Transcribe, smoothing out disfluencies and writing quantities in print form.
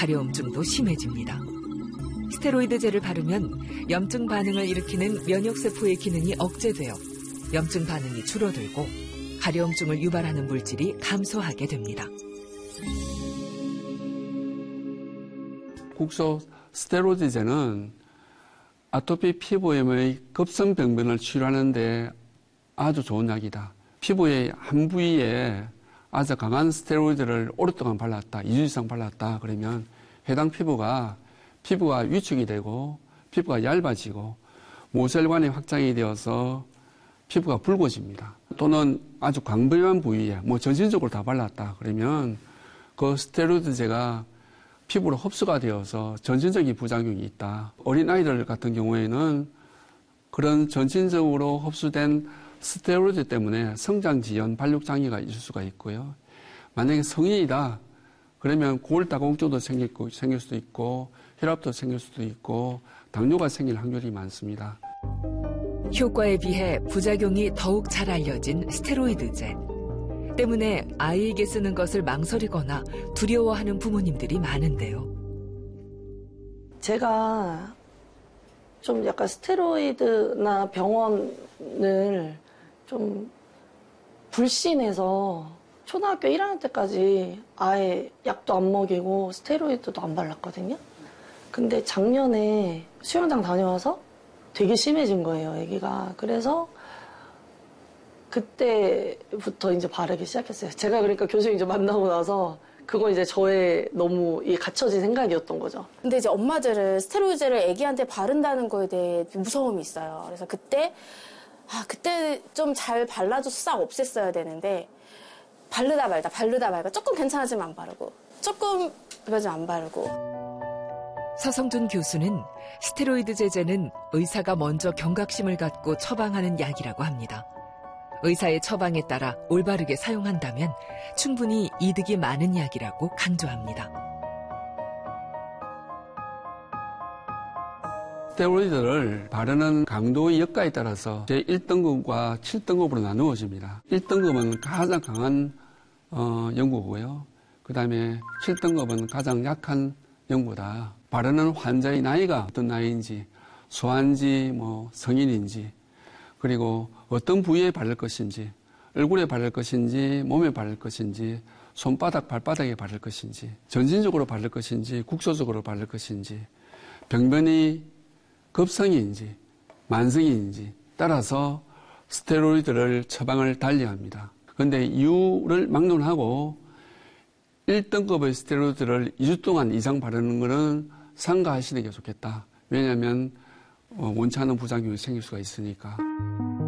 가려움증도 심해집니다. 스테로이드제를 바르면 염증 반응을 일으키는 면역세포의 기능이 억제되어 염증 반응이 줄어들고 가려움증을 유발하는 물질이 감소하게 됩니다. 국소 스테로이드제는 아토피 피부염의 급성 병변을 치료하는 데 아주 좋은 약이다. 피부의 한 부위에 아주 강한 스테로이드를 오랫동안 발랐다, 2주 이상 발랐다 그러면 해당 피부가 위축이 되고 피부가 얇아지고 모세혈관이 확장이 되어서 피부가 붉어집니다. 또는 아주 광범위한 부위에 전신적으로 다 발랐다 그러면 그 스테로이드제가 피부로 흡수가 되어서 전신적인 부작용이 있다. 어린아이들 같은 경우에는 그런 전신적으로 흡수된 스테로이드 때문에 성장지연 발육장애가 있을 수가 있고요. 만약에 성인이다 그러면 고혈당증도 생길 수도 있고 혈압도 생길 수도 있고 당뇨가 생길 확률이 많습니다. 효과에 비해 부작용이 더욱 잘 알려진 스테로이드제. 때문에 아이에게 쓰는 것을 망설이거나 두려워하는 부모님들이 많은데요. 제가 좀 약간 스테로이드나 병원을 좀 불신해서 초등학교 1학년 때까지 아예 약도 안 먹이고 스테로이드도 안 발랐거든요. 근데 작년에 수영장 다녀와서 되게 심해진 거예요, 아기가. 그래서 그때부터 이제 바르기 시작했어요. 제가 그러니까 교수님 이제 만나고 나서 그건 이제 저의 너무 갇혀진 생각이었던 거죠. 근데 이제 엄마들은 스테로이드를 아기한테 바른다는 거에 대해 무서움이 있어요. 그래서 그때 좀 잘 발라줘서 싹 없앴어야 되는데 바르다 말다 조금 괜찮아지면 안 바르고 조금 그러지면 안 바르고. 서성준 교수는 스테로이드 제제는 의사가 먼저 경각심을 갖고 처방하는 약이라고 합니다. 의사의 처방에 따라 올바르게 사용한다면 충분히 이득이 많은 약이라고 강조합니다. 스테로이드를 바르는 강도의 역가에 따라서 제1등급과 7등급으로 나누어집니다. 1등급은 가장 강한 연고고요. 그 다음에 7등급은 가장 약한 연고다. 바르는 환자의 나이가 어떤 나이인지, 소아인지, 성인인지, 그리고 어떤 부위에 바를 것인지, 얼굴에 바를 것인지, 몸에 바를 것인지, 손바닥, 발바닥에 바를 것인지, 전신적으로 바를 것인지, 국소적으로 바를 것인지, 병변이 급성인지, 만성인지 따라서 스테로이드를 처방을 달리합니다. 그런데 이유를 막론하고 1등급의 스테로이드를 2주 동안 이상 바르는 것은 삼가하시는 게 좋겠다. 왜냐하면 원치 않은 부작용이 생길 수가 있으니까.